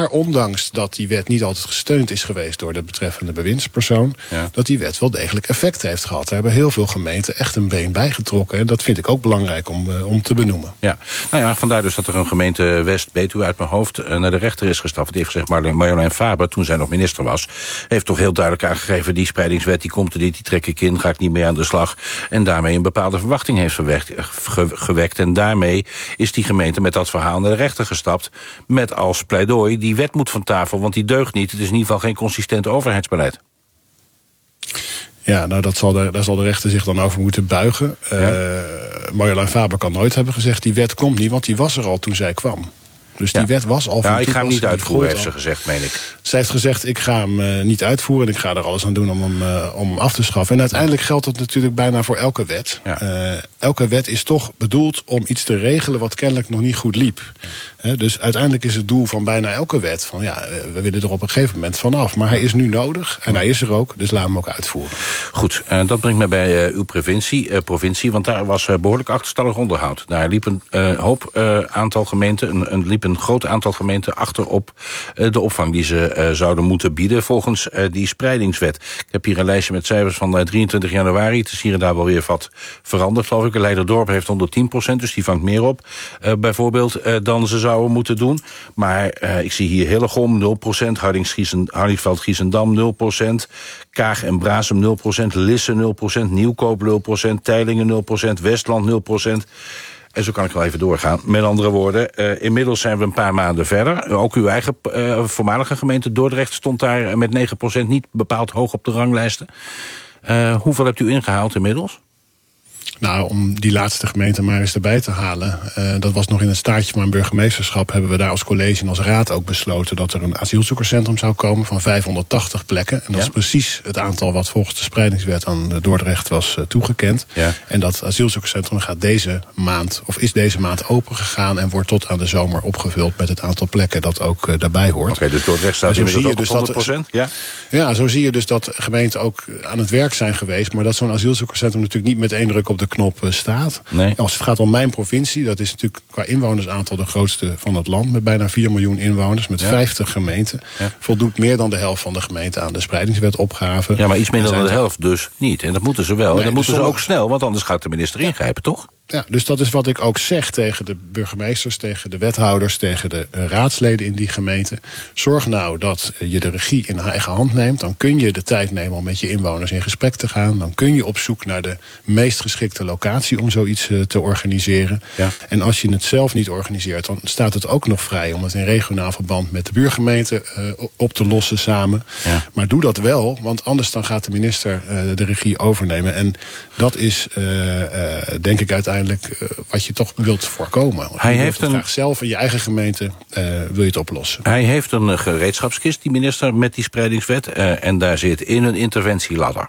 Maar ondanks dat die wet niet altijd gesteund is geweest door de betreffende bewindspersoon, dat die wet wel degelijk effect heeft gehad. Er hebben heel veel gemeenten echt een been bijgetrokken. En dat vind ik ook belangrijk om te benoemen. Ja, nou ja, vandaar dus dat er een gemeente West-Betuwe uit mijn hoofd naar de rechter is gestapt. Die heeft gezegd, Marjolein Faber, toen zij nog minister was, heeft toch heel duidelijk aangegeven, die spreidingswet die komt er niet, die trek ik in, ga ik niet mee aan de slag. En daarmee een bepaalde verwachting heeft gewekt. En daarmee is die gemeente met dat verhaal naar de rechter gestapt, met als pleidooi, die wet moet van tafel, want die deugt niet. Het is in ieder geval geen consistent overheidsbeleid. Ja, nou daar zal de rechter zich dan over moeten buigen. Marjolein Faber kan nooit hebben gezegd, die wet komt niet, want die was er al toen zij kwam. Dus die wet was al van toepassing. Ik ga hem niet uitvoeren, heeft ze gezegd, meen ik. Zij heeft gezegd, ik ga hem niet uitvoeren en ik ga er alles aan doen om hem af te schaffen. En uiteindelijk geldt dat natuurlijk bijna voor elke wet. Ja. Elke wet is toch bedoeld om iets te regelen wat kennelijk nog niet goed liep. Dus uiteindelijk is het doel van bijna elke wet van we willen er op een gegeven moment vanaf. Maar hij is nu nodig en hij is er ook, dus laat hem ook uitvoeren. Goed, dat brengt me bij uw provincie, want daar was behoorlijk achterstallig onderhoud. Daar liep een aantal gemeenten, liep een groot aantal gemeenten achter op de opvang die ze zouden moeten bieden volgens die spreidingswet. Ik heb hier een lijstje met cijfers van 23 januari. Het is hier en daar wel weer wat veranderd, geloof ik. Leiderdorp heeft 110%, dus die vangt meer op, bijvoorbeeld, dan ze zouden moeten doen. Maar ik zie hier Hillegom 0%, Hardingsveld-Giessendam 0%, Kaag en Brasem 0%, Lisse 0%, Nieuwkoop 0%, Teylingen 0%, Westland 0%. En zo kan ik wel even doorgaan. Met andere woorden, inmiddels zijn we een paar maanden verder. Ook uw eigen voormalige gemeente Dordrecht stond daar met 9% niet bepaald hoog op de ranglijsten. Hoeveel hebt u ingehaald inmiddels? Nou, om die laatste gemeente maar eens erbij te halen. Dat was nog in het staartje van mijn burgemeesterschap. Hebben we daar als college en als raad ook besloten dat er een asielzoekerscentrum zou komen van 580 plekken. En dat is precies het aantal wat volgens de spreidingswet aan Dordrecht was toegekend. Ja. En dat asielzoekerscentrum gaat is deze maand open gegaan en wordt tot aan de zomer opgevuld met het aantal plekken dat ook daarbij hoort. Oké, dus Dordrecht staat inmiddels ook op 100%? Ja, zo zie je dus dat gemeenten ook aan het werk zijn geweest, maar dat zo'n asielzoekerscentrum natuurlijk niet met één druk op de knop staat. Nee. Als het gaat om mijn provincie, dat is natuurlijk qua inwonersaantal de grootste van het land, met bijna 4 miljoen inwoners, met 50 gemeenten. Ja. Voldoet meer dan de helft van de gemeenten aan de spreidingswetopgave. Ja, maar iets minder dan de helft dus niet. En dat moeten ze wel. Nee, en dat moeten ze ook snel, want anders gaat de minister ingrijpen, toch? Ja, dus dat is wat ik ook zeg tegen de burgemeesters, tegen de wethouders, tegen de raadsleden in die gemeente. Zorg nou dat je de regie in eigen hand neemt. Dan kun je de tijd nemen om met je inwoners in gesprek te gaan. Dan kun je op zoek naar de meest geschikte locatie om zoiets te organiseren. Ja. En als je het zelf niet organiseert, dan staat het ook nog vrij om het in regionaal verband met de buurgemeente op te lossen samen. Ja. Maar doe dat wel, want anders dan gaat de minister de regie overnemen. En dat is denk ik uiteindelijk wat je toch wilt voorkomen. Hij heeft graag zelf in je eigen gemeente wil je het oplossen. Hij heeft een gereedschapskist, die minister, met die spreidingswet. En daar zit in een interventieladder.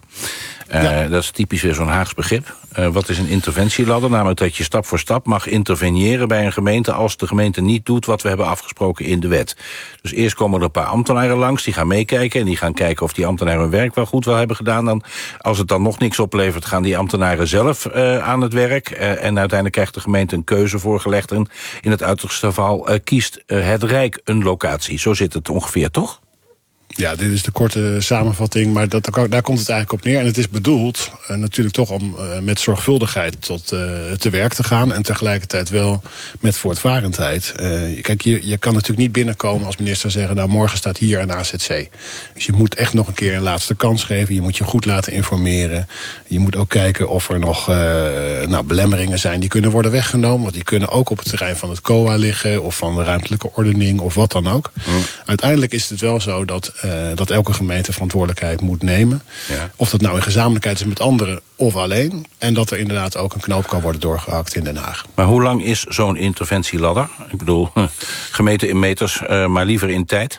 Dat is typisch weer zo'n Haags begrip. Wat is een interventieladder? Namelijk dat je stap voor stap mag interveneren bij een gemeente als de gemeente niet doet wat we hebben afgesproken in de wet. Dus eerst komen er een paar ambtenaren langs, die gaan meekijken en die gaan kijken of die ambtenaren hun werk wel goed wel hebben gedaan. Dan, als het dan nog niks oplevert, gaan die ambtenaren zelf aan het werk. En uiteindelijk krijgt de gemeente een keuze voorgelegd en in het uiterste geval kiest het Rijk een locatie. Zo zit het ongeveer, toch? Ja, dit is de korte samenvatting, maar daar komt het eigenlijk op neer. En het is bedoeld natuurlijk toch om met zorgvuldigheid te werk te gaan en tegelijkertijd wel met voortvarendheid. Kijk, je kan natuurlijk niet binnenkomen als minister zeggen, nou morgen staat hier een AZC. Dus je moet echt nog een keer een laatste kans geven. Je moet je goed laten informeren. Je moet ook kijken of er nog belemmeringen zijn die kunnen worden weggenomen. Want die kunnen ook op het terrein van het COA liggen of van de ruimtelijke ordening of wat dan ook. Uiteindelijk is het wel zo dat elke gemeente verantwoordelijkheid moet nemen. Ja. Of dat nou in gezamenlijkheid is met anderen of alleen. En dat er inderdaad ook een knoop kan worden doorgehakt in Den Haag. Maar hoe lang is zo'n interventieladder? Ik bedoel, gemeten in meters, maar liever in tijd?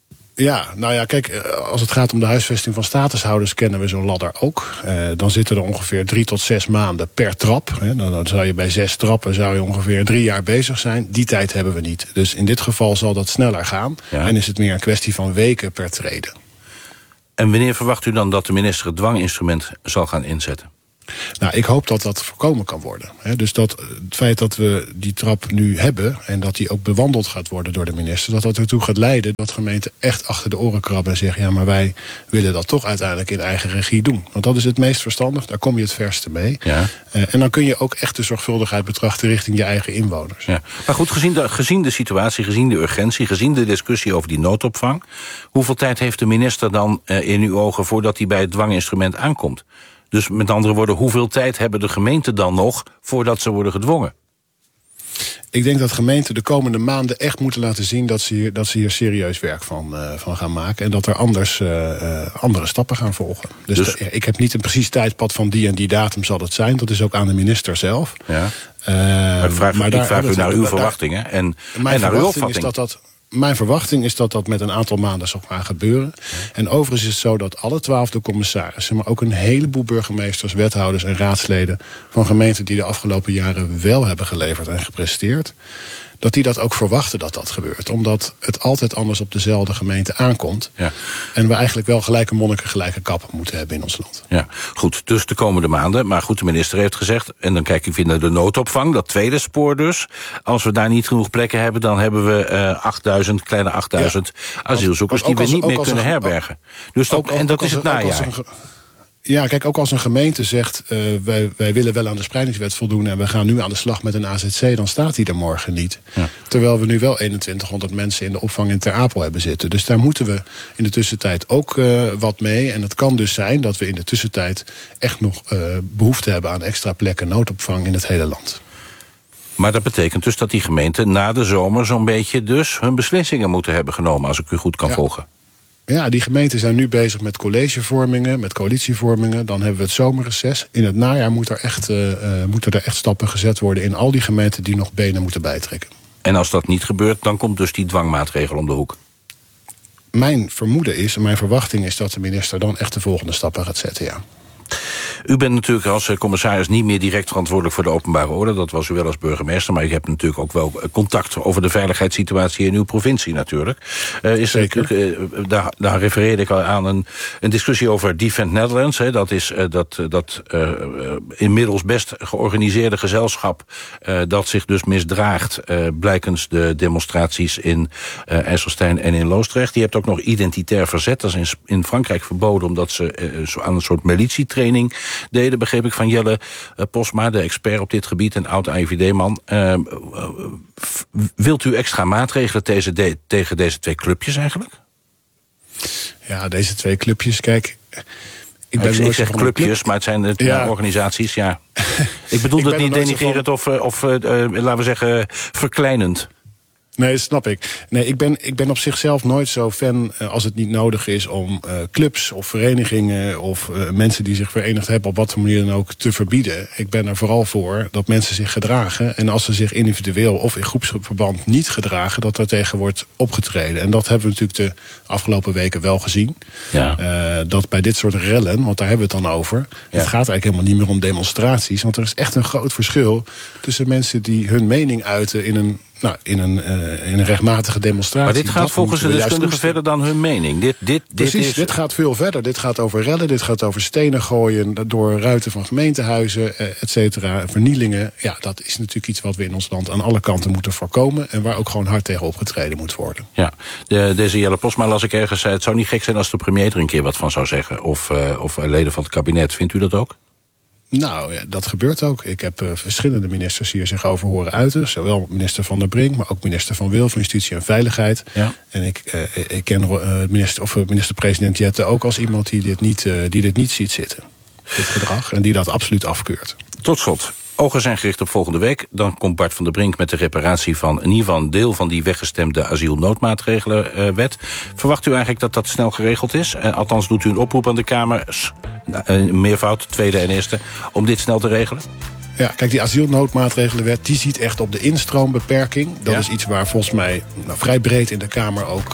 Ja, nou ja, kijk, als het gaat om de huisvesting van statushouders kennen we zo'n ladder ook. Dan zitten er ongeveer 3 tot 6 maanden per trap. Dan zou je bij 6 trappen ongeveer 3 jaar bezig zijn. Die tijd hebben we niet. Dus in dit geval zal dat sneller gaan. Ja. En is het meer een kwestie van weken per trede. En wanneer verwacht u dan dat de minister het dwanginstrument zal gaan inzetten? Nou, ik hoop dat dat voorkomen kan worden. Dus dat het feit dat we die trap nu hebben en dat die ook bewandeld gaat worden door de minister, dat ertoe gaat leiden dat gemeenten echt achter de oren krabben en zeggen, ja, maar wij willen dat toch uiteindelijk in eigen regie doen. Want dat is het meest verstandig, daar kom je het verste mee. Ja. En dan kun je ook echt de zorgvuldigheid betrachten richting je eigen inwoners. Ja. Maar goed, gezien de situatie, gezien de urgentie, gezien de discussie over die noodopvang, hoeveel tijd heeft de minister dan in uw ogen voordat hij bij het dwanginstrument aankomt? Dus met andere woorden, hoeveel tijd hebben de gemeenten dan nog voordat ze worden gedwongen? Ik denk dat gemeenten de komende maanden echt moeten laten zien dat ze hier serieus werk van gaan maken. En dat er anders andere stappen gaan volgen. Dus ik heb niet een precies tijdpad van die en die datum zal het zijn. Dat is ook aan de minister zelf. Ja. Ik vraag u naar uw verwachtingen en naar uw opvatting. Mijn verwachting is dat dat met een aantal maanden zal gaan gebeuren. En overigens is het zo dat alle 12 commissarissen, maar ook een heleboel burgemeesters, wethouders en raadsleden van gemeenten die de afgelopen jaren wel hebben geleverd en gepresteerd, dat die dat ook verwachten dat dat gebeurt. Omdat het altijd anders op dezelfde gemeente aankomt. Ja. En we eigenlijk wel gelijke monniken, gelijke kappen moeten hebben in ons land. Ja, goed, dus de komende maanden. Maar goed, de minister heeft gezegd, en dan kijk ik weer naar de noodopvang, dat tweede spoor dus. Als we daar niet genoeg plekken hebben, dan hebben we kleine 8000 asielzoekers die we niet meer kunnen herbergen. Dus dat is het najaar. Ja, kijk, ook als een gemeente zegt, wij willen wel aan de spreidingswet voldoen en we gaan nu aan de slag met een AZC, dan staat die er morgen niet. Ja. Terwijl we nu wel 2100 mensen in de opvang in Ter Apel hebben zitten. Dus daar moeten we in de tussentijd ook wat mee. En het kan dus zijn dat we in de tussentijd echt nog behoefte hebben aan extra plekken noodopvang in het hele land. Maar dat betekent dus dat die gemeenten na de zomer zo'n beetje dus hun beslissingen moeten hebben genomen, als ik u goed kan volgen. Ja, die gemeenten zijn nu bezig met collegevormingen, met coalitievormingen. Dan hebben we het zomerreces. In het najaar moeten er echt stappen gezet worden in al die gemeenten die nog benen moeten bijtrekken. En als dat niet gebeurt, dan komt dus die dwangmaatregel om de hoek? Mijn vermoeden is en mijn verwachting is dat de minister dan echt de volgende stappen gaat zetten, ja. U bent natuurlijk als commissaris niet meer direct verantwoordelijk voor de openbare orde. Dat was u wel als burgemeester, maar u hebt natuurlijk ook wel contact over de veiligheidssituatie in uw provincie natuurlijk. Zeker. Daar refereerde ik al aan een discussie over Defend Netherlands. Dat is dat inmiddels best georganiseerde gezelschap dat zich dus misdraagt blijkens de demonstraties in IJsselstein en in Loosdrecht. Die hebt ook nog identitair verzet. Dat is in Frankrijk verboden omdat ze aan een soort militietraining deden, begreep ik van Jelle Posma, de expert op dit gebied en oud-AIVD-man. Wilt u extra maatregelen tegen deze twee clubjes eigenlijk? Ja, deze twee clubjes, kijk. Ik zeg clubjes, maar het zijn organisaties, ja. Ik bedoel dat niet denigrerend of laten we zeggen, verkleinend. Nee, snap ik. Nee, ik ben op zichzelf nooit zo fan als het niet nodig is om clubs of verenigingen of mensen die zich verenigd hebben op wat voor manier dan ook te verbieden. Ik ben er vooral voor dat mensen zich gedragen en als ze zich individueel of in groepsverband niet gedragen, dat er tegen wordt opgetreden. En dat hebben we natuurlijk de afgelopen weken wel gezien. Ja. Dat bij dit soort rellen, want daar hebben we het dan over, het gaat eigenlijk helemaal niet meer om demonstraties, want er is echt een groot verschil tussen mensen die hun mening uiten in een rechtmatige demonstratie. Maar dit gaat volgens de deskundigen verder dan hun mening. Dit gaat veel verder. Dit gaat over rellen, dit gaat over stenen gooien door ruiten van gemeentehuizen, et cetera, vernielingen. Ja, dat is natuurlijk iets wat we in ons land aan alle kanten moeten voorkomen en waar ook gewoon hard tegen opgetreden moet worden. Ja, deze Jelle Posma las ik ergens, zei het zou niet gek zijn als de premier er een keer wat van zou zeggen. Of leden van het kabinet. Vindt u dat ook? Nou, ja, dat gebeurt ook. Ik heb verschillende ministers hier zich over horen uiten. Zowel minister Van der Brink, maar ook minister Van Wil van Justitie en Veiligheid. Ja. En ik ken minister-president Jette ook als iemand die dit niet ziet zitten. Dit gedrag. En die dat absoluut afkeurt. Tot slot. Ogen zijn gericht op volgende week. Dan komt Bart van der Brink met de reparatie van in ieder geval een deel van die weggestemde asielnoodmaatregelenwet. Verwacht u eigenlijk dat dat snel geregeld is? Althans doet u een oproep aan de Kamer, meervoud, tweede en eerste, om dit snel te regelen? Ja, kijk, die asielnoodmaatregelenwet, die ziet echt op de instroombeperking. Dat is iets waar volgens mij vrij breed in de Kamer ook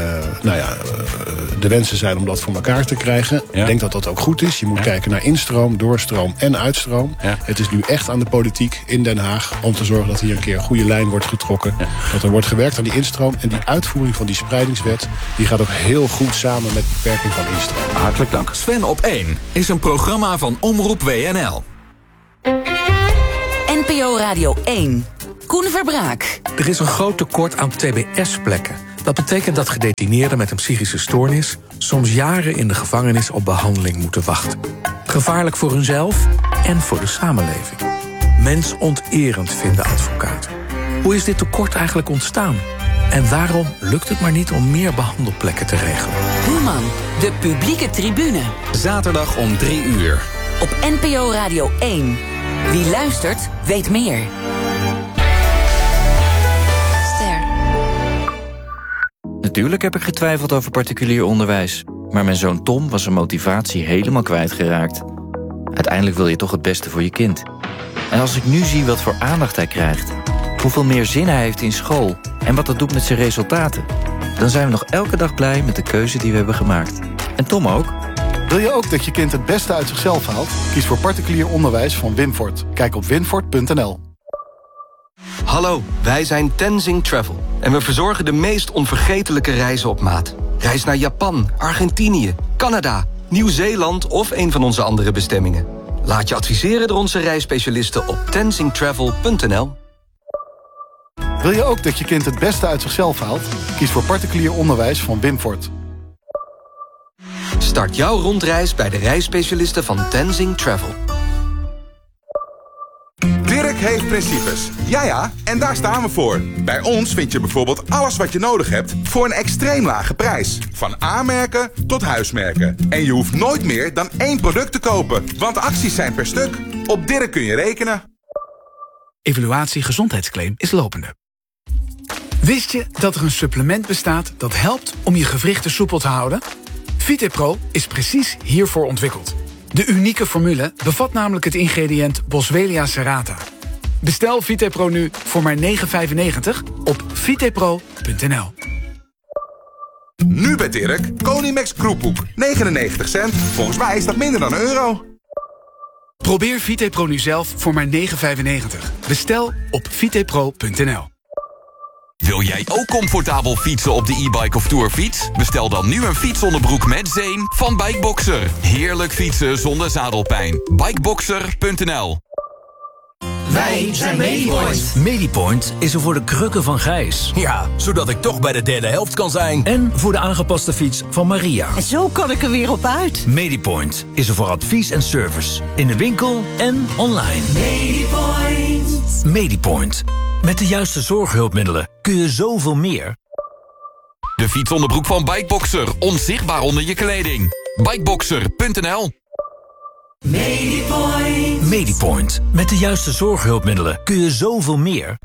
de wensen zijn om dat voor elkaar te krijgen. Ja. Ik denk dat dat ook goed is. Je moet kijken naar instroom, doorstroom en uitstroom. Ja. Het is nu echt aan de politiek in Den Haag om te zorgen dat hier een keer een goede lijn wordt getrokken. Ja. Dat er wordt gewerkt aan die instroom. En die uitvoering van die spreidingswet, die gaat ook heel goed samen met beperking van instroom. Hartelijk dank. Sven op 1 is een programma van Omroep WNL. NPO Radio 1. Koen Verbraak. Er is een groot tekort aan TBS-plekken. Dat betekent dat gedetineerden met een psychische stoornis soms jaren in de gevangenis op behandeling moeten wachten. Gevaarlijk voor hunzelf en voor de samenleving. Mensonterend, vinden advocaten. Hoe is dit tekort eigenlijk ontstaan? En waarom lukt het maar niet om meer behandelplekken te regelen? Human, de publieke tribune. Zaterdag om 3 uur. Op NPO Radio 1. Wie luistert, weet meer. Ster. Natuurlijk heb ik getwijfeld over particulier onderwijs. Maar mijn zoon Tom was zijn motivatie helemaal kwijtgeraakt. Uiteindelijk wil je toch het beste voor je kind. En als ik nu zie wat voor aandacht hij krijgt, hoeveel meer zin hij heeft in school en wat dat doet met zijn resultaten, dan zijn we nog elke dag blij met de keuze die we hebben gemaakt. En Tom ook. Wil je ook dat je kind het beste uit zichzelf haalt? Kies voor particulier onderwijs van Winfort. Kijk op winfort.nl. Hallo, wij zijn Tenzing Travel. En we verzorgen de meest onvergetelijke reizen op maat. Reis naar Japan, Argentinië, Canada, Nieuw-Zeeland of een van onze andere bestemmingen. Laat je adviseren door onze reisspecialisten op tenzingtravel.nl. Wil je ook dat je kind het beste uit zichzelf haalt? Kies voor particulier onderwijs van Winfort. Start jouw rondreis bij de reisspecialisten van Tenzing Travel. Dirk heeft principes. Ja, en daar staan we voor. Bij ons vind je bijvoorbeeld alles wat je nodig hebt voor een extreem lage prijs. Van A-merken tot huismerken. En je hoeft nooit meer dan 1 product te kopen, want acties zijn per stuk. Op Dirk kun je rekenen. Evaluatie gezondheidsclaim is lopende. Wist je dat er een supplement bestaat dat helpt om je gewrichten soepel te houden? VitePro is precies hiervoor ontwikkeld. De unieke formule bevat namelijk het ingrediënt Boswellia serrata. Bestel VitePro nu voor maar €9,95 op vitepro.nl. Nu bij Dirk, Konimax Kroephoek. 99 cent. Volgens mij is dat minder dan €1. Probeer VitePro nu zelf voor maar €9,95. Bestel op vitepro.nl. Wil jij ook comfortabel fietsen op de e-bike of tourfiets? Bestel dan nu een fietsonderbroek met zeem van Bikeboxer. Heerlijk fietsen zonder zadelpijn. Bikeboxer.nl. Wij zijn Medipoint. Medipoint is er voor de krukken van Gijs. Ja, zodat ik toch bij de derde helft kan zijn. En voor de aangepaste fiets van Maria. En zo kan ik er weer op uit. Medipoint is er voor advies en service. In de winkel en online. Medipoint. Medipoint. Met de juiste zorghulpmiddelen kun je zoveel meer. De fietsonderbroek van Bikeboxer. Onzichtbaar onder je kleding. Bikeboxer.nl. Medipoint. Medipoint. Met de juiste zorghulpmiddelen kun je zoveel meer.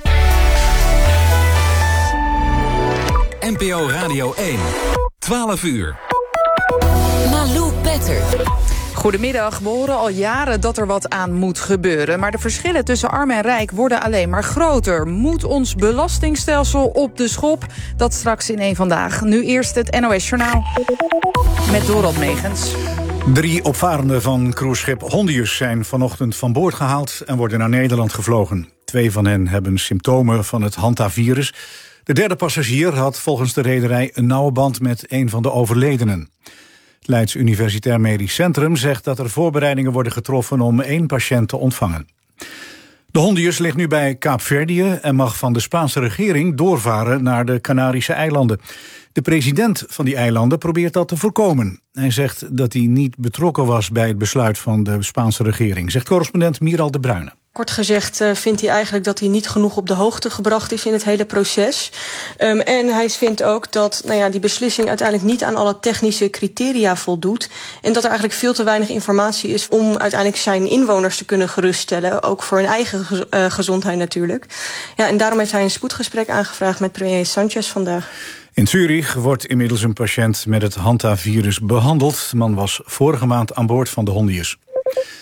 NPO Radio 1. 12 uur. Malou Petter. Goedemiddag, we horen al jaren dat er wat aan moet gebeuren. Maar de verschillen tussen arm en rijk worden alleen maar groter. Moet ons belastingstelsel op de schop? Dat straks in één Vandaag. Nu eerst het NOS Journaal met Dorot Megens. 3 opvarenden van cruiseschip Hondius zijn vanochtend van boord gehaald en worden naar Nederland gevlogen. 2 van hen hebben symptomen van het Hanta-virus. De derde passagier had volgens de rederij een nauwe band met een van de overledenen. Het Leids Universitair Medisch Centrum zegt dat er voorbereidingen worden getroffen om 1 patiënt te ontvangen. De Hondius ligt nu bij Kaapverdië en mag van de Spaanse regering doorvaren naar de Canarische eilanden. De president van die eilanden probeert dat te voorkomen. Hij zegt dat hij niet betrokken was bij het besluit van de Spaanse regering, zegt correspondent Miral de Bruyne. Kort gezegd vindt hij eigenlijk dat hij niet genoeg op de hoogte gebracht is in het hele proces. En hij vindt ook dat die beslissing uiteindelijk niet aan alle technische criteria voldoet. En dat er eigenlijk veel te weinig informatie is om uiteindelijk zijn inwoners te kunnen geruststellen. Ook voor hun eigen gezondheid natuurlijk. Ja, en daarom heeft hij een spoedgesprek aangevraagd met premier Sanchez vandaag. In Zurich wordt inmiddels een patiënt met het Hanta-virus behandeld. De man was vorige maand aan boord van de Hondius.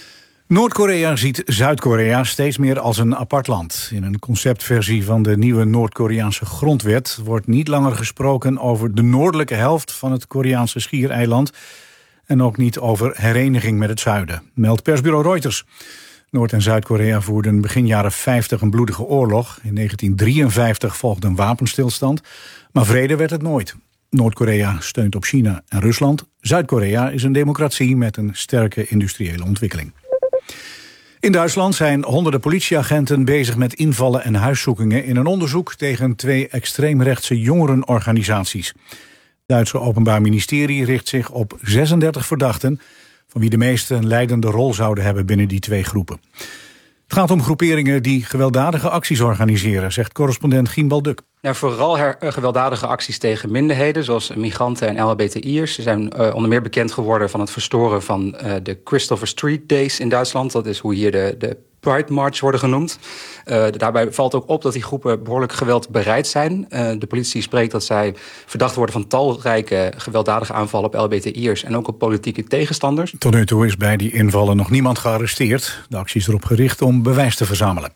Noord-Korea ziet Zuid-Korea steeds meer als een apart land. In een conceptversie van de nieuwe Noord-Koreaanse grondwet wordt niet langer gesproken over de noordelijke helft van het Koreaanse schiereiland en ook niet over hereniging met het zuiden, meldt persbureau Reuters. Noord- en Zuid-Korea voerden begin jaren 50 een bloedige oorlog. In 1953 volgde een wapenstilstand, maar vrede werd het nooit. Noord-Korea steunt op China en Rusland. Zuid-Korea is een democratie met een sterke industriële ontwikkeling. In Duitsland zijn honderden politieagenten bezig met invallen en huiszoekingen in een onderzoek tegen 2 extreemrechtse jongerenorganisaties. Het Duitse Openbaar Ministerie richt zich op 36 verdachten, van wie de meeste een leidende rol zouden hebben binnen die 2 groepen. Het gaat om groeperingen die gewelddadige acties organiseren, zegt correspondent Gien Balduk. Ja, vooral gewelddadige acties tegen minderheden, zoals migranten en LHBTI'ers. Ze zijn onder meer bekend geworden van het verstoren van de Christopher Street Days in Duitsland. Dat is hoe hier de Pride March worden genoemd. Daarbij valt ook op dat die groepen behoorlijk geweldbereid zijn. De politie spreekt dat zij verdacht worden van talrijke gewelddadige aanvallen op LHBTI'ers en ook op politieke tegenstanders. Tot nu toe is bij die invallen nog niemand gearresteerd. De actie is erop gericht om bewijs te verzamelen.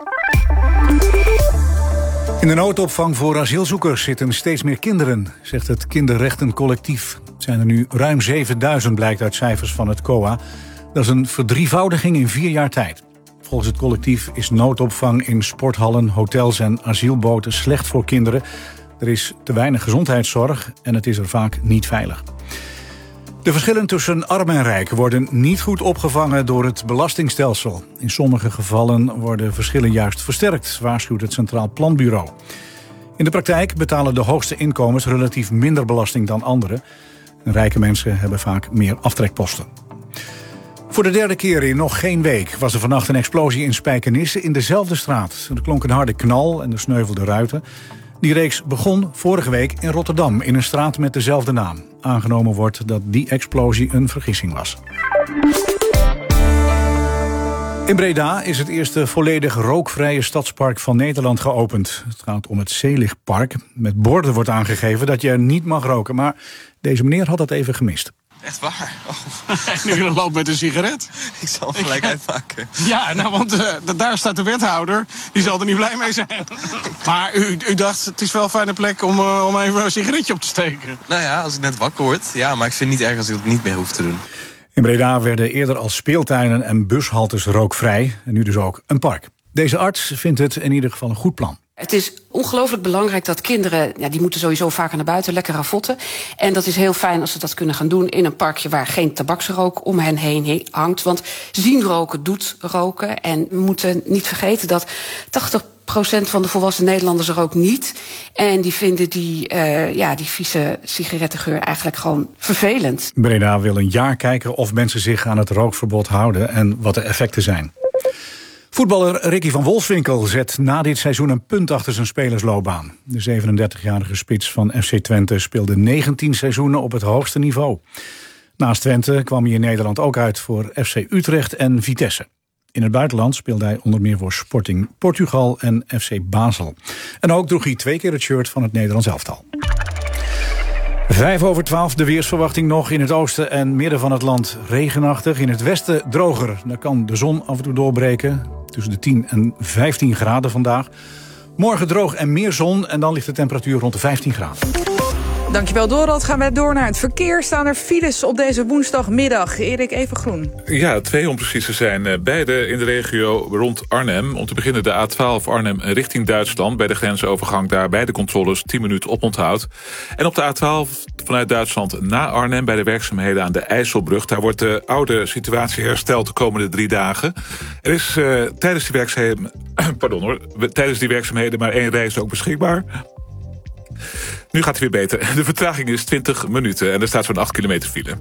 In de noodopvang voor asielzoekers zitten steeds meer kinderen, zegt het Kinderrechtencollectief. Het zijn er nu ruim 7000, blijkt uit cijfers van het COA. Dat is een verdrievoudiging in 4 jaar tijd. Volgens het collectief is noodopvang in sporthallen, hotels en asielboten slecht voor kinderen. Er is te weinig gezondheidszorg en het is er vaak niet veilig. De verschillen tussen arm en rijk worden niet goed opgevangen door het belastingstelsel. In sommige gevallen worden verschillen juist versterkt, waarschuwt het Centraal Planbureau. In de praktijk betalen de hoogste inkomens relatief minder belasting dan anderen. En rijke mensen hebben vaak meer aftrekposten. Voor de 3e keer in nog geen week was er vannacht een explosie in Spijkenisse in dezelfde straat. Er klonk een harde knal en er sneuvelden ruiten. Die reeks begon vorige week in Rotterdam in een straat met dezelfde naam. Aangenomen wordt dat die explosie een vergissing was. In Breda is het eerste volledig rookvrije stadspark van Nederland geopend. Het gaat om het Zeeligpark. Met borden wordt aangegeven dat je er niet mag roken. Maar deze meneer had dat even gemist. Echt waar? Oh. Nu loopt met een sigaret. Ik zal hem gelijk uitpakken. Ja, nou, want daar staat de wethouder. Die zal er niet blij mee zijn. Maar u dacht, het is wel een fijne plek om even een sigaretje op te steken. Nou ja, als ik net wakker word. Ja, maar ik vind het niet erg als ik het niet meer hoef te doen. In Breda werden eerder al speeltuinen en bushaltes rookvrij. En nu dus ook een park. Deze arts vindt het in ieder geval een goed plan. Het is ongelooflijk belangrijk dat kinderen, die moeten sowieso vaker naar buiten, lekker ravotten. En dat is heel fijn als ze dat kunnen gaan doen in een parkje waar geen tabaksrook om hen heen hangt. Want zien roken doet roken. En we moeten niet vergeten dat 80% van de volwassen Nederlanders er ook niet. En die vinden die vieze sigarettengeur eigenlijk gewoon vervelend. Breda wil een jaar kijken of mensen zich aan het rookverbod houden en wat de effecten zijn. Voetballer Ricky van Wolfswinkel zet na dit seizoen een punt achter zijn spelersloopbaan. De 37-jarige spits van FC Twente speelde 19 seizoenen op het hoogste niveau. Naast Twente kwam hij in Nederland ook uit voor FC Utrecht en Vitesse. In het buitenland speelde hij onder meer voor Sporting Portugal en FC Basel. En ook droeg hij 2 keer het shirt van het Nederlands elftal. 11:05, de weersverwachting nog. In het oosten en midden van het land regenachtig. In het westen droger. Daar kan de zon af en toe doorbreken. Tussen de 10 en 15 graden vandaag. Morgen droog en meer zon. En dan ligt de temperatuur rond de 15 graden. Dankjewel, Dorald. Gaan wij door naar het verkeer. Staan er files op deze woensdagmiddag? Erik, even groen. Ja, 2 om precies te zijn. Beide in de regio rond Arnhem. Om te beginnen de A12 Arnhem richting Duitsland. Bij de grensovergang daar bij de controles 10 minuten oponthoud. En op de A12 vanuit Duitsland naar Arnhem bij de werkzaamheden aan de IJsselbrug. Daar wordt de oude situatie hersteld de komende 3 dagen. Er is tijdens die werkzaamheden maar 1 reis ook beschikbaar. Nu gaat het weer beter. De vertraging is 20 minuten en er staat zo'n 8 kilometer file.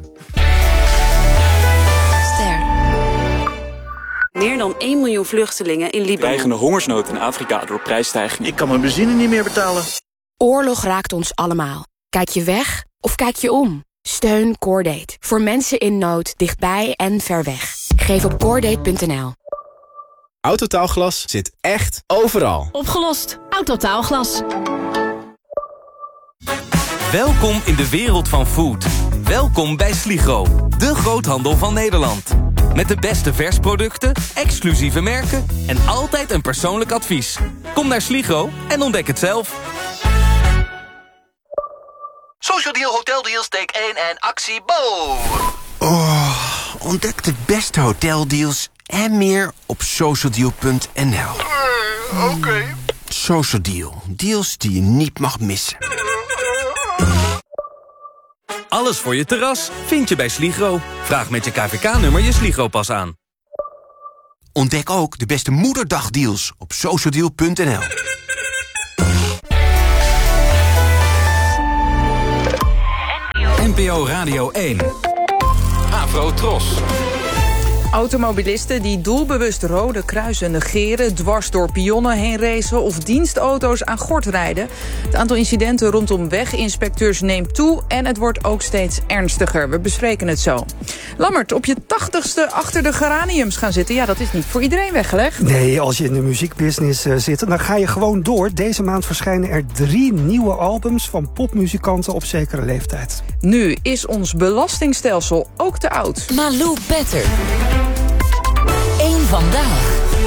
Meer dan 1 miljoen vluchtelingen in Libanon. Dreigende hongersnood in Afrika door prijsstijgingen. Ik kan mijn benzine niet meer betalen. Oorlog raakt ons allemaal. Kijk je weg of kijk je om? Steun Cordate. Voor mensen in nood, dichtbij en ver weg. Geef op Cordate.nl. Autotaalglas zit echt overal. Opgelost. Autotaalglas. Welkom in de wereld van food. Welkom bij Sligro, de groothandel van Nederland. Met de beste versproducten, exclusieve merken en altijd een persoonlijk advies. Kom naar Sligro en ontdek het zelf. Social Deal, Hoteldeals, take 1 en actie Bo. Ontdek de beste hoteldeals en meer op socialdeal.nl. Oké. Social Deal, deals die je niet mag missen. Alles voor je terras vind je bij Sligro. Vraag met je KVK-nummer je Sligro-pas aan. Ontdek ook de beste moederdagdeals op socialdeal.nl. NPO Radio 1. Afro Tros. Automobilisten die doelbewust rode kruisen negeren, dwars door pionnen heen racen of dienstauto's aan gort rijden. Het aantal incidenten rondom weginspecteurs neemt toe en het wordt ook steeds ernstiger. We bespreken het zo. Lammert, op je 80ste achter de geraniums gaan zitten, ja, dat is niet voor iedereen weggelegd. Nee, als je in de muziekbusiness zit, dan ga je gewoon door. Deze maand verschijnen er 3 nieuwe albums van popmuzikanten op zekere leeftijd. Nu is ons belastingstelsel ook te oud. Malou Petter. Eén vandaag.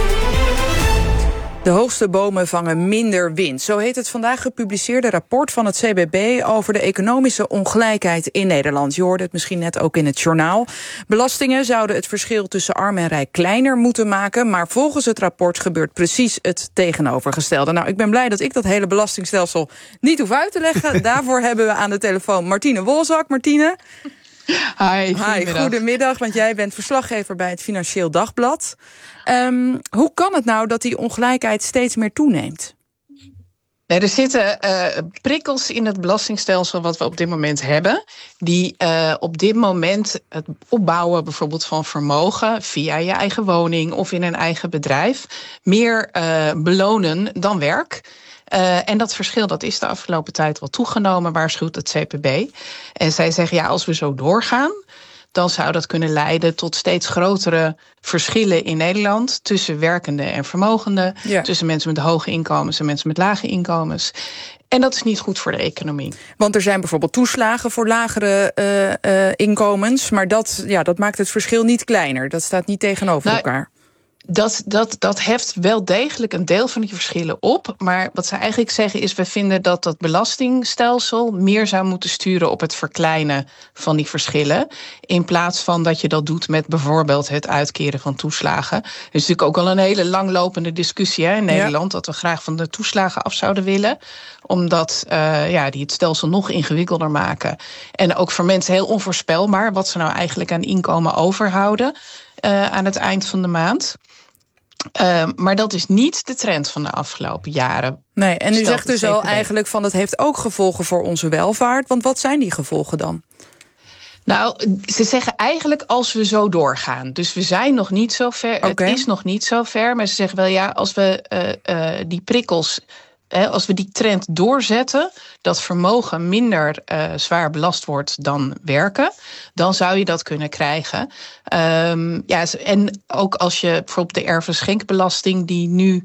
De hoogste bomen vangen minder wind. Zo heet het vandaag gepubliceerde rapport van het CBB over de economische ongelijkheid in Nederland. Je hoorde het misschien net ook in het journaal. Belastingen zouden het verschil tussen arm en rijk kleiner moeten maken, maar volgens het rapport gebeurt precies het tegenovergestelde. Nou, ik ben blij dat ik dat hele belastingstelsel niet hoef uit te leggen. Daarvoor hebben we aan de telefoon Martine Wolzak. Martine. Hi, goedemiddag, want jij bent verslaggever bij het Financieel Dagblad. Hoe kan het nou dat die ongelijkheid steeds meer toeneemt? Nee, er zitten prikkels in het belastingstelsel wat we op dit moment hebben, die op dit moment het opbouwen bijvoorbeeld van vermogen via je eigen woning of in een eigen bedrijf meer belonen dan werk. En dat verschil dat is de afgelopen tijd wel toegenomen, waarschuwt het CPB. En zij zeggen, ja, als we zo doorgaan, dan zou dat kunnen leiden tot steeds grotere verschillen in Nederland tussen werkenden en vermogenden, tussen mensen met hoge inkomens en mensen met lage inkomens. En dat is niet goed voor de economie. Want er zijn bijvoorbeeld toeslagen voor lagere inkomens, maar dat maakt het verschil niet kleiner. Dat staat niet tegenover elkaar. Dat heft wel degelijk een deel van die verschillen op. Maar wat ze eigenlijk zeggen is, we vinden dat dat belastingstelsel meer zou moeten sturen op het verkleinen van die verschillen. In plaats van dat je dat doet met bijvoorbeeld het uitkeren van toeslagen. Er is natuurlijk ook al een hele langlopende discussie in Nederland, dat we graag van de toeslagen af zouden willen. Omdat die het stelsel nog ingewikkelder maken. En ook voor mensen heel onvoorspelbaar wat ze nou eigenlijk aan inkomen overhouden aan het eind van de maand. Maar dat is niet de trend van de afgelopen jaren. Nee, en u zegt dus al eigenlijk van het heeft ook gevolgen voor onze welvaart. Want wat zijn die gevolgen dan? Nou, ze zeggen eigenlijk als we zo doorgaan. Dus we zijn nog niet zo ver. Het is nog niet zo ver. Maar ze zeggen wel, ja, als we die prikkels, als we die trend doorzetten, dat vermogen minder zwaar belast wordt dan werken, dan zou je dat kunnen krijgen. En ook als je bijvoorbeeld de erfenschenkbelasting die nu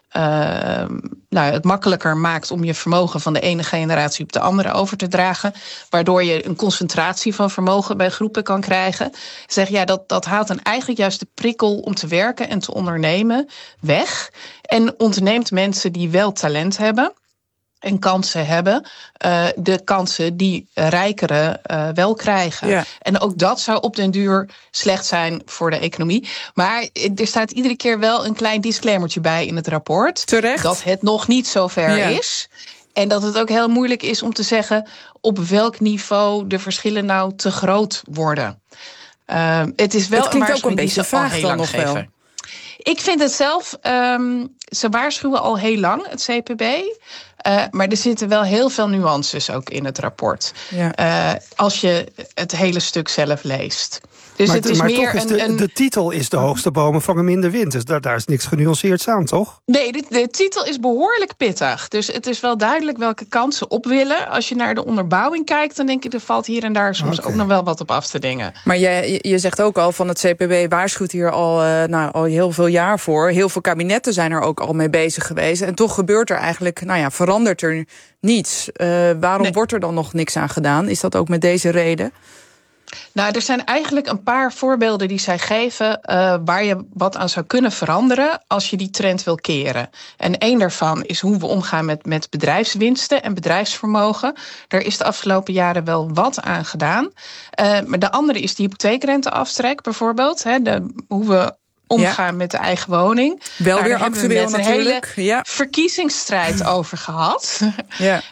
het makkelijker maakt om je vermogen van de ene generatie op de andere over te dragen, waardoor je een concentratie van vermogen bij groepen kan krijgen. Zeg, dat haalt dan eigenlijk juist de prikkel om te werken en te ondernemen weg. En ontneemt mensen die wel talent hebben en kansen hebben, de kansen die rijkeren wel krijgen. Ja. En ook dat zou op den duur slecht zijn voor de economie. Maar er staat iedere keer wel een klein disclaimertje bij in het rapport. Terecht. Dat het nog niet zo ver is. En dat het ook heel moeilijk is om te zeggen op welk niveau de verschillen nou te groot worden. Het is wel het klinkt ook een beetje vaag dan nog wel. Ik vind het zelf, ze waarschuwen al heel lang, het CPB. Maar er zitten wel heel veel nuances ook in het rapport. Ja. Als je het hele stuk zelf leest. Dus maar het is meer toch is de titel is de hoogste bomen vangen minder wind. Dus daar is niks genuanceerds aan, toch? Nee, de titel is behoorlijk pittig. Dus het is wel duidelijk welke kansen op willen. Als je naar de onderbouwing kijkt, dan denk je, er valt hier en daar soms ook nog wel wat op af te dingen. Maar je zegt ook al van het CPB waarschuwt hier al heel veel jaar voor. Heel veel kabinetten zijn er ook al mee bezig geweest. En toch gebeurt er eigenlijk, verandert er niets. Waarom wordt er dan nog niks aan gedaan? Is dat ook met deze reden? Nou, er zijn eigenlijk een paar voorbeelden die zij geven waar je wat aan zou kunnen veranderen als je die trend wil keren. En één daarvan is hoe we omgaan met bedrijfswinsten en bedrijfsvermogen. Daar is de afgelopen jaren wel wat aan gedaan. Maar de andere is de hypotheekrenteaftrek bijvoorbeeld. Hoe we omgaan met de eigen woning. Wel weer actueel natuurlijk. Een hele verkiezingsstrijd over gehad. Ja.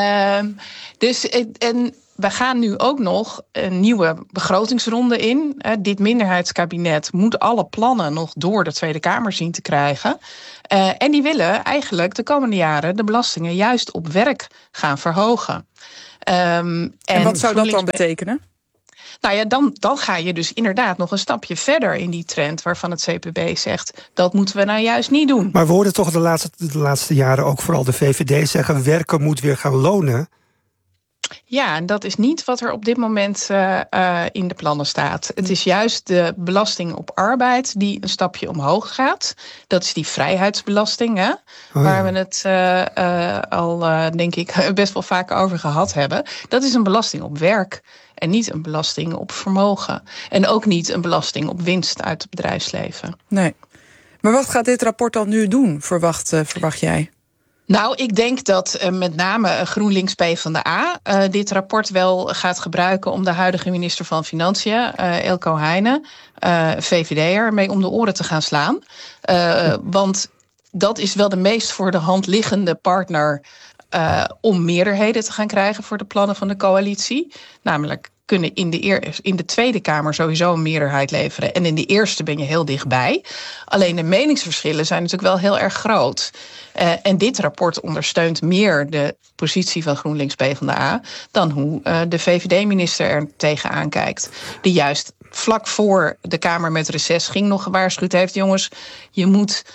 En we gaan nu ook nog een nieuwe begrotingsronde in. Dit minderheidskabinet moet alle plannen nog door de Tweede Kamer zien te krijgen. En die willen eigenlijk de komende jaren de belastingen juist op werk gaan verhogen. En wat zou dat dan betekenen? Nou ja, dan ga je dus inderdaad nog een stapje verder in die trend waarvan het CPB zegt, dat moeten we nou juist niet doen. Maar we hoorden toch de laatste jaren ook vooral de VVD zeggen, werken moet weer gaan lonen. Ja, en dat is niet wat er op dit moment in de plannen staat. Het is juist de belasting op arbeid die een stapje omhoog gaat. Dat is die vrijheidsbelasting, hè, waar we het al, denk ik, best wel vaak over gehad hebben. Dat is een belasting op werk en niet een belasting op vermogen. En ook niet een belasting op winst uit het bedrijfsleven. Nee. Maar wat gaat dit rapport dan nu doen, verwacht jij? Nou, ik denk dat met name GroenLinks PvdA dit rapport wel gaat gebruiken om de huidige minister van Financiën, Eelco Heijnen, VVD'er, mee om de oren te gaan slaan. Want dat is wel de meest voor de hand liggende partner om meerderheden te gaan krijgen voor de plannen van de coalitie. Namelijk kunnen in de Tweede Kamer sowieso een meerderheid leveren. En in de Eerste ben je heel dichtbij. Alleen de meningsverschillen zijn natuurlijk wel heel erg groot. En dit rapport ondersteunt meer de positie van GroenLinks PvdA dan hoe de VVD-minister er tegenaan kijkt. Die juist vlak voor de Kamer met reces nog gewaarschuwd heeft, jongens, je moet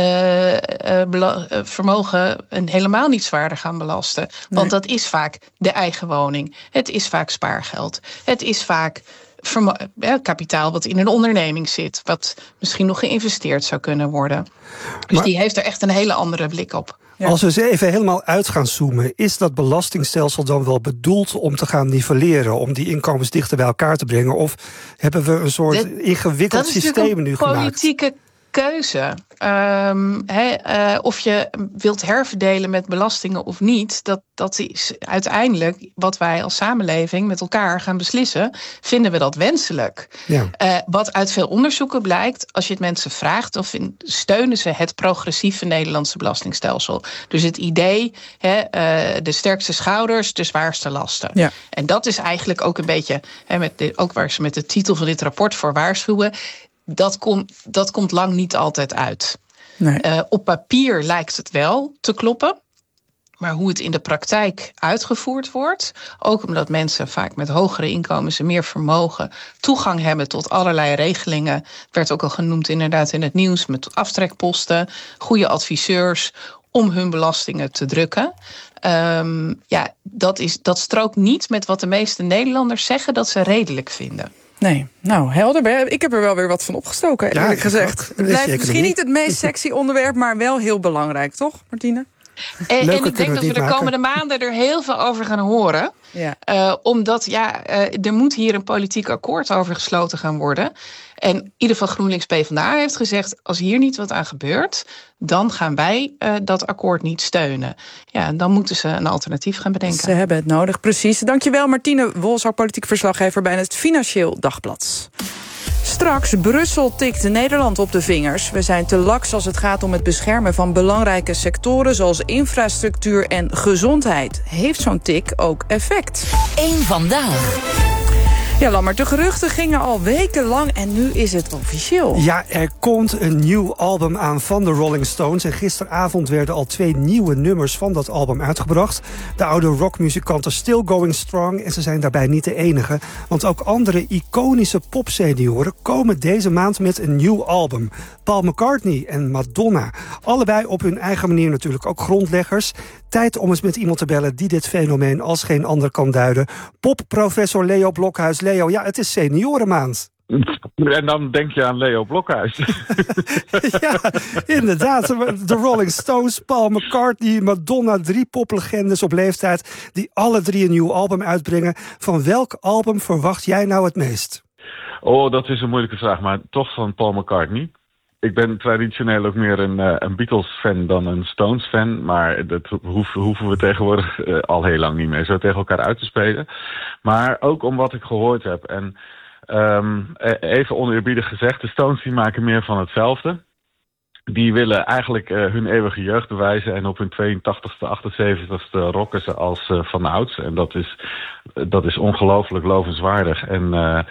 vermogen helemaal niet zwaarder gaan belasten. Want dat is vaak de eigen woning. Het is vaak spaargeld. Het is vaak kapitaal wat in een onderneming zit, wat misschien nog geïnvesteerd zou kunnen worden. Dus die heeft er echt een hele andere blik op. Ja. Als we ze even helemaal uit gaan zoomen, is dat belastingstelsel dan wel bedoeld om te gaan nivelleren, om die inkomens dichter bij elkaar te brengen? Of hebben we een soort ingewikkeld systeem nu gemaakt? Dat is een politieke keuze. Of je wilt herverdelen met belastingen of niet, dat is uiteindelijk wat wij als samenleving met elkaar gaan beslissen. Vinden we dat wenselijk? Ja. Wat uit veel onderzoeken blijkt, als je het mensen vraagt, of steunen ze het progressieve Nederlandse belastingstelsel. Dus het idee, de sterkste schouders, de zwaarste lasten. Ja. En dat is eigenlijk ook een beetje, ook waar ze met de titel van dit rapport voor waarschuwen, dat komt lang niet altijd uit. Nee. Op papier lijkt het wel te kloppen. Maar hoe het in de praktijk uitgevoerd wordt, ook omdat mensen vaak met hogere inkomens en meer vermogen toegang hebben tot allerlei regelingen, werd ook al genoemd inderdaad in het nieuws, met aftrekposten, goede adviseurs om hun belastingen te drukken. Dat strookt niet met wat de meeste Nederlanders zeggen dat ze redelijk vinden. Nee, nou helder. Ik heb er wel weer wat van opgestoken, eerlijk gezegd. Het blijft misschien niet het meest sexy onderwerp, maar wel heel belangrijk, toch, Martine? En ik denk dat we de komende maanden er heel veel over gaan horen. Ja. Omdat er moet hier een politiek akkoord over gesloten gaan worden. En in ieder geval GroenLinks PvdA heeft gezegd, als hier niet wat aan gebeurt, dan gaan wij dat akkoord niet steunen. Ja, dan moeten ze een alternatief gaan bedenken. Ze hebben het nodig, precies. Dankjewel Martine Wolzak, politiek verslaggever bij het Financieel Dagblad. Straks, Brussel tikt Nederland op de vingers. We zijn te laks als het gaat om het beschermen van belangrijke sectoren zoals infrastructuur en gezondheid. Heeft zo'n tik ook effect? Eén vandaag. Ja, Lammert, de geruchten gingen al wekenlang en nu is het officieel. Ja, er komt een nieuw album aan van de Rolling Stones. En gisteravond werden al 2 nieuwe nummers van dat album uitgebracht. De oude rockmuzikanten Still Going Strong. En ze zijn daarbij niet de enige. Want ook andere iconische popsenioren komen deze maand met een nieuw album. Paul McCartney en Madonna. Allebei op hun eigen manier natuurlijk ook grondleggers. Tijd om eens met iemand te bellen die dit fenomeen als geen ander kan duiden. Popprofessor Leo Blokhuis. Leo, ja, het is seniorenmaand. En dan denk je aan Leo Blokhuis. Ja, inderdaad. De Rolling Stones, Paul McCartney, Madonna, 3 poplegendes op leeftijd die alle 3 een nieuw album uitbrengen. Van welk album verwacht jij nou het meest? Oh, dat is een moeilijke vraag, maar toch van Paul McCartney. Ik ben traditioneel ook meer een Beatles-fan dan een Stones-fan. Maar dat hoeven we tegenwoordig al heel lang niet meer zo tegen elkaar uit te spelen. Maar ook om wat ik gehoord heb. En even oneerbiedig gezegd, de Stones die maken meer van hetzelfde. Die willen eigenlijk hun eeuwige jeugd bewijzen. En op hun 82e, 78e rocken ze als vanouds. En dat is ongelooflijk lovenswaardig. En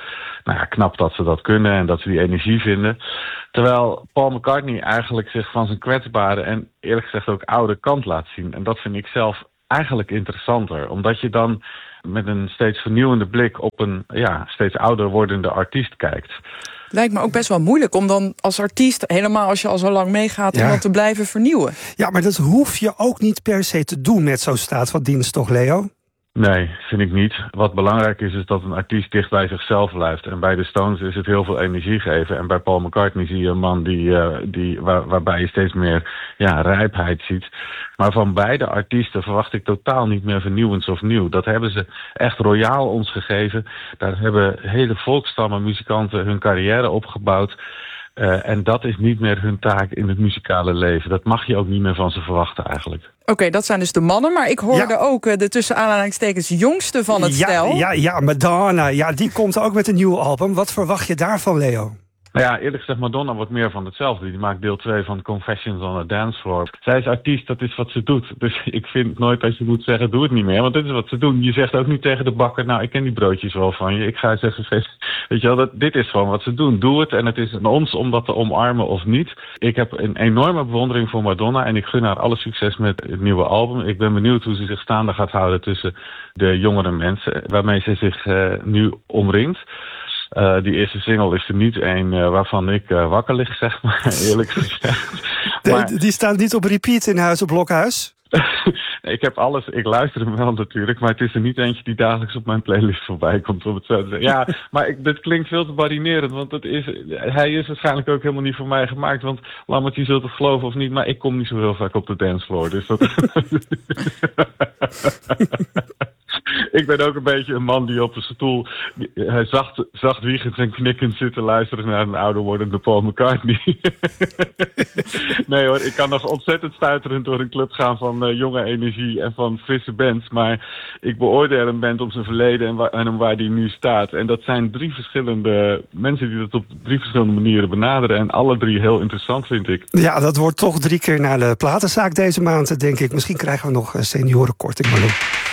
knap dat ze dat kunnen en dat ze die energie vinden. Terwijl Paul McCartney eigenlijk zich van zijn kwetsbare en eerlijk gezegd ook oude kant laat zien. En dat vind ik zelf eigenlijk interessanter. Omdat je dan met een steeds vernieuwende blik op een steeds ouder wordende artiest kijkt. Lijkt me ook best wel moeilijk om dan als artiest, helemaal als je al zo lang meegaat, om dat te blijven vernieuwen. Ja, maar dat hoef je ook niet per se te doen met zo'n staat van dienst, toch, Leo? Nee, vind ik niet. Wat belangrijk is dat een artiest dicht bij zichzelf blijft. En bij de Stones is het heel veel energie geven. En bij Paul McCartney zie je een man waarbij je steeds meer rijpheid ziet. Maar van beide artiesten verwacht ik totaal niet meer vernieuwends of nieuw. Dat hebben ze echt royaal ons gegeven. Daar hebben hele volksstammen muzikanten hun carrière opgebouwd. En dat is niet meer hun taak in het muzikale leven. Dat mag je ook niet meer van ze verwachten eigenlijk. Oké, dat zijn dus de mannen, maar ik hoorde ook de tussen aanhalingstekens jongste van het stel. Ja, Madonna. Ja, die komt ook met een nieuw album. Wat verwacht je daarvan, Leo? Nou ja, eerlijk gezegd, Madonna wordt meer van hetzelfde. Die maakt deel 2 van Confessions on a Dance Floor. Zij is artiest, dat is wat ze doet. Dus ik vind nooit dat je moet zeggen, doe het niet meer. Want dit is wat ze doen. Je zegt ook niet tegen de bakker, nou, ik ken die broodjes wel van je. Ik ga zeggen, weet je wel, dit is gewoon wat ze doen. Doe het en het is aan ons om dat te omarmen of niet. Ik heb een enorme bewondering voor Madonna en ik gun haar alle succes met het nieuwe album. Ik ben benieuwd hoe ze zich staande gaat houden tussen de jongere mensen waarmee ze zich nu omringt. Die eerste single is er niet een waarvan ik wakker lig, zeg maar, eerlijk gezegd. Die staat niet op repeat in Huis op Blokhuis? Ik heb alles, ik luister hem wel natuurlijk, maar het is er niet eentje die dagelijks op mijn playlist voorbij komt, om het zo te zeggen. Ja, maar dit klinkt veel te barinerend, want hij is waarschijnlijk ook helemaal niet voor mij gemaakt, want Lammert, je zult het geloven of niet, maar ik kom niet zo heel vaak op de dancefloor, dus dat... Ik ben ook een beetje een man die op een stoel zacht wiegend en knikkend zit te luisteren naar een ouder wordende Paul McCartney. Nee hoor, ik kan nog ontzettend stuiterend door een club gaan van jonge energie en van frisse bands. Maar ik beoordeel een band om zijn verleden en om waar die nu staat. En dat zijn 3 verschillende mensen die dat op 3 verschillende manieren benaderen. En alle 3 heel interessant, vind ik. Ja, dat wordt toch 3 keer naar de platenzaak deze maand, denk ik. Misschien krijgen we nog seniorenkorting, maar